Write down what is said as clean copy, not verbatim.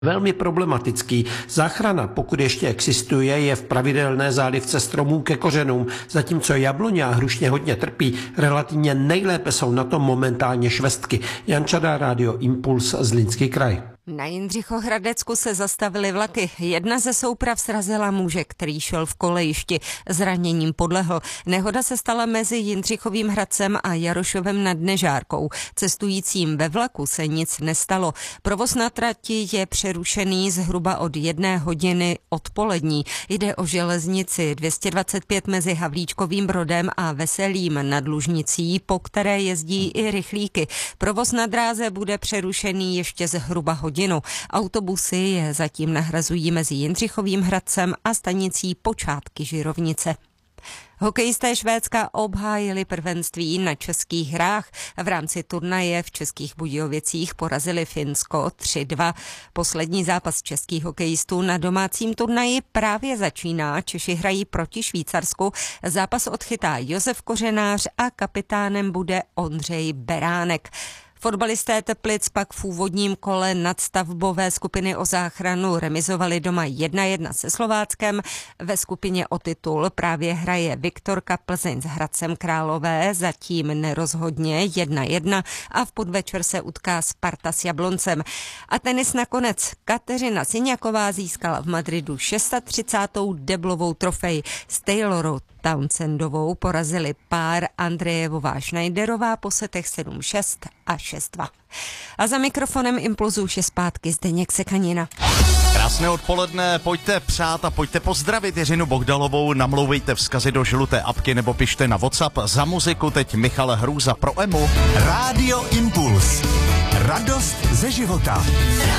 Velmi problematický. Záchrana, pokud ještě existuje, je v pravidelné zálivce stromů ke kořenům, zatímco jabloně a hrušně hodně trpí. Relativně nejlépe jsou na tom momentálně švestky. Jan Čadá, Rádio Impuls, Zlínský kraj. Na Jindřichohradecku se zastavily vlaky. Jedna ze souprav srazila muže, který šel v kolejišti. Zraněním podlehl. Nehoda se stala mezi Jindřichovým Hradcem a Jarošovem nad Nežárkou. Cestujícím ve vlaku se nic nestalo. Provoz na trati je přerušený zhruba od 1 hodiny odpolední. Jde o železnici 225 mezi Havlíčkovým Brodem a Veselým nad Lužnicí, po které jezdí i rychlíky. Provoz na dráze bude přerušený ještě zhruba hodinu. Autobusy je zatím nahrazují mezi Jindřichovým Hradcem a stanicí Počátky Žirovnice. Hokejisté Švédska obhájili prvenství na Českých hrách. V rámci turnaje v Českých Budějovicích porazili Finsko 3-2. Poslední zápas českých hokejistů na domácím turnaji právě začíná. Češi hrají proti Švýcarsku. Zápas odchytá Josef Kořenář a kapitánem bude Ondřej Beránek. Fotbalisté Teplic pak v úvodním kole nadstavbové skupiny o záchranu remizovali doma 1-1 se Slováckem. Ve skupině o titul právě hraje Viktorka Plzeň s Hradcem Králové, zatím nerozhodně 1-1 a v podvečer se utká Sparta s Jabloncem. A tenis nakonec. Kateřina Siniaková získala v Madridu 36. deblovou trofej. S Taylorou Townsendovou porazili pár Andrejevová Schneiderová po setech 7-6 a 6-2. A za mikrofonem Impulzu už je zpátky Zdeněk Sekanina. Krásné odpoledne, pojďte přát a pojďte pozdravit Jiřinu Bohdalovou, namlouvejte vzkazy do žluté apky nebo pište na WhatsApp. Za muziku teď Michal Hrůza pro Emu. Rádio Impuls. Radost ze života.